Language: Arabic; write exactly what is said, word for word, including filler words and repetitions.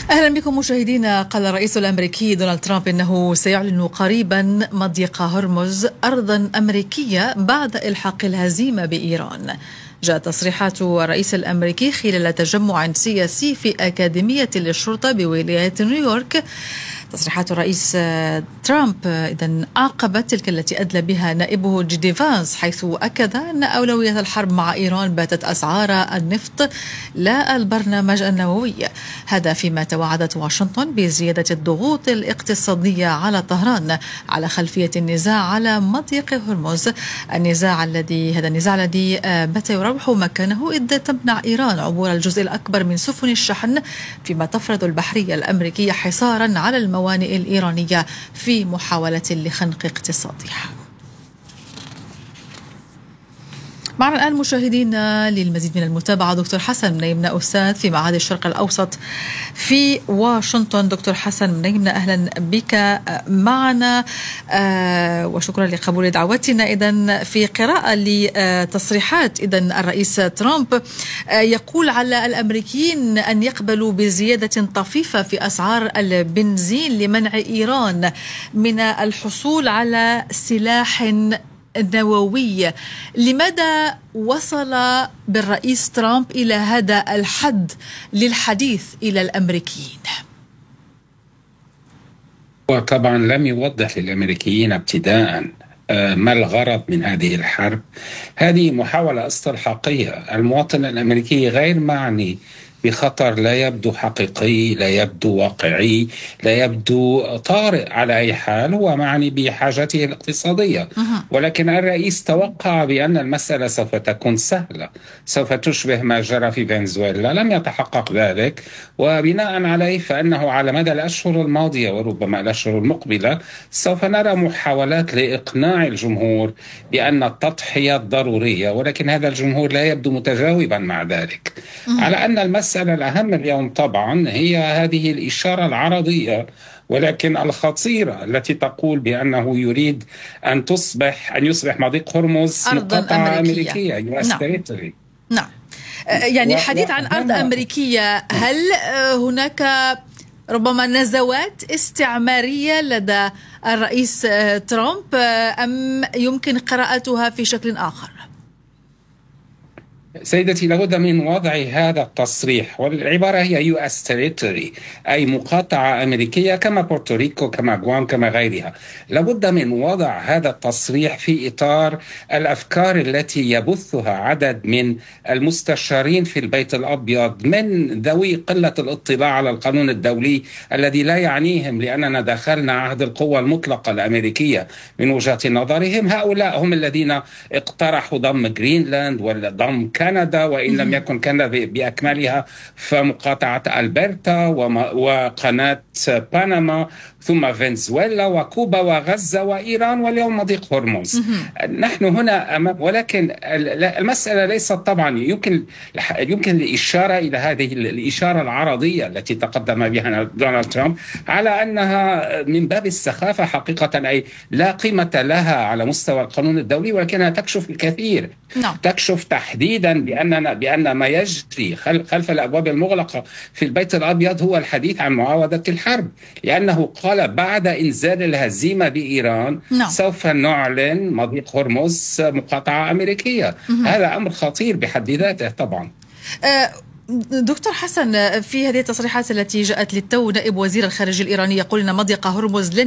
أهلا بكم مشاهدينا. قال الرئيس الأمريكي دونالد ترامب إنه سيعلن قريبا مضيق هرمز أرضا أمريكية بعد إلحاق الهزيمة بإيران. جاءت تصريحات الرئيس الأمريكي خلال تجمع سياسي في أكاديمية للشرطة بولاية نيويورك. تصريحات الرئيس ترامب إذن عقبت تلك التي أدلى بها نائبه جي دي فانس، حيث أكد أن أولوية الحرب مع إيران باتت أسعار النفط لا البرنامج النووي. هذا فيما توعدت واشنطن بزيادة الضغوط الاقتصادية على طهران على خلفية النزاع على مضيق هرمز، النزاع الذي هذا النزاع الذي بات يروح مكانه إذ تمنع إيران عبور الجزء الأكبر من سفن الشحن، فيما تفرض البحرية الأمريكية حصارا على الموانئ الإيرانية في محاولة لخنق اقتصادها. معنا الآن مشاهدينا للمزيد من المتابعة دكتور حسن منيمنا، أستاذ في معهد الشرق الأوسط في واشنطن. دكتور حسن منيمنا، أهلا بك معنا وشكرا لقبول دعوتنا. إذن في قراءة لتصريحات إذن الرئيس ترامب يقول على الأمريكيين أن يقبلوا بزيادة طفيفة في أسعار البنزين لمنع إيران من الحصول على سلاح نووي. لماذا وصل بالرئيس ترامب إلى هذا الحد للحديث إلى الأمريكيين؟ وطبعا لم يوضح للأمريكيين ابتداء ما الغرض من هذه الحرب. هذه محاولة استلحاقية. المواطن الأمريكي غير معني بخطر لا يبدو حقيقي، لا يبدو واقعي، لا يبدو طارئ على أي حال، هو معني بحاجته الاقتصادية. ولكن الرئيس توقع بأن المسألة سوف تكون سهلة، سوف تشبه ما جرى في فنزويلا. لم يتحقق ذلك، وبناء عليه فإنه على مدى الأشهر الماضية وربما الأشهر المقبلة سوف نرى محاولات لإقناع الجمهور بأن التضحية ضرورية، ولكن هذا الجمهور لا يبدو متجاوبا مع ذلك. على أن المسألة المسألة الأهم اليوم طبعا هي هذه الإشارة العرضية، ولكن الخطيرة التي تقول بأنه يريد أن تصبح أن يصبح مضيق هرمز مقاطعة أمريكية. نعم. نعم. يعني الحديث عن أرض أمريكية، هل هناك ربما نزوات استعمارية لدى الرئيس ترامب أم يمكن قراءتها في شكل آخر؟ سيدتي، لابد من وضع هذا التصريح، والعبارة هي يو اس territory، أي مقاطعة أمريكية كما بورتوريكو كما غوام كما غيرها. لابد من وضع هذا التصريح في إطار الأفكار التي يبثها عدد من المستشارين في البيت الأبيض من ذوي قلة الاطلاع على القانون الدولي الذي لا يعنيهم، لأننا دخلنا عهد القوة المطلقة الأمريكية من وجهة نظرهم. هؤلاء هم الذين اقترحوا ضم جرينلاند وضم كندا، وإن لم يكن كندا بأكملها فمقاطعة ألبرتا وقناة بنما، ثم فنزويلا وكوبا وغزة وإيران واليوم مضيق هرمز. نحن هنا أمام، ولكن المسألة ليست طبعا يمكن يمكن الإشارة إلى هذه الإشارة العرضية التي تقدم بها دونالد ترامب على أنها من باب السخافة حقيقة، أي لا قيمة لها على مستوى القانون الدولي، ولكنها تكشف الكثير. نعم. تكشف تحديدا بأننا بأن ما يجري خلف الأبواب المغلقة في البيت الأبيض هو الحديث عن معاودة الحرب، لأنه قال بعد إنزال الهزيمة بإيران no. سوف نعلن مضيق هرمز مقاطعة أمريكية. mm-hmm. هذا أمر خطير بحد ذاته طبعا. دكتور حسن، في هذه التصريحات التي جاءت للتو، نائب وزير الخارجية الإيراني يقول أن مضيق هرمز لن